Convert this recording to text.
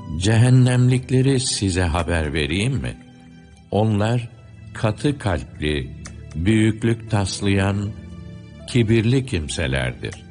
Cehennemlikleri size haber vereyim mi? Onlar katı kalpli, büyüklük taslayan, kibirli kimselerdir.